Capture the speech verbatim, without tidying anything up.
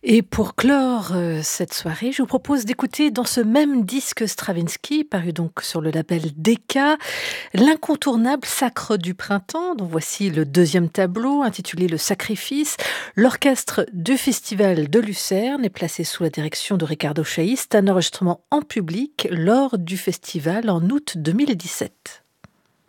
Et pour clore, heu, cette soirée, je vous propose d'écouter dans ce même disque Stravinsky, paru donc sur le label Decca, l'incontournable Sacre du printemps, dont voici le deuxième tableau intitulé Le Sacrifice. L'orchestre du Festival de Lucerne est placé sous la direction de Riccardo Chailly. C'est un enregistrement en public lors du festival en août deux mille dix-sept.